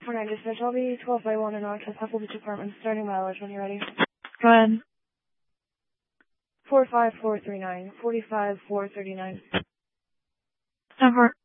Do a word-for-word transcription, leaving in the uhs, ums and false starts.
four nine dispatch, I'll be twelve by one in Rochester, Apple Beach Apartments, starting mileage when you're ready. Go ahead. four five four three nine, forty-five four thirty-nine. ten four.